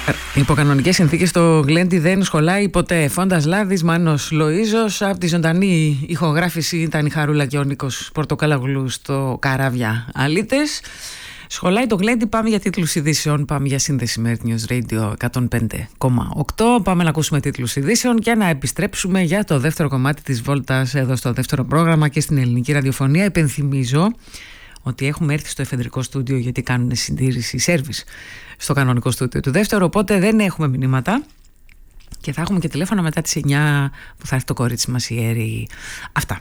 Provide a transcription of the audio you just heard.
Υπό κανονικές συνθήκες το γλέντι δεν σχολάει ποτέ. Φόντας Λάδης, Μάνος Λοΐζος. Από τη ζωντανή ηχογράφηση ήταν η Χαρούλα και ο Νίκος Πορτοκάλαγλου στο Καράβια Αλίτες. Σχολάει το γλέντι. Πάμε για τίτλους ειδήσεων. Πάμε για σύνδεση με News Radio 105,8. Πάμε να ακούσουμε τίτλους ειδήσεων και να επιστρέψουμε για το δεύτερο κομμάτι της βόλτας εδώ στο δεύτερο πρόγραμμα και στην ελληνική ραδιοφωνία. Υπενθυμίζω ότι έχουμε έρθει στο εφεδρικό στούντιο γιατί κάνουν συντήρηση, σέρβις στο κανονικό στούντιο του δεύτερου, οπότε δεν έχουμε μηνύματα και θα έχουμε και τηλέφωνα μετά τις 9 που θα έρθει το κορίτσι μας η Έρη. Αυτά.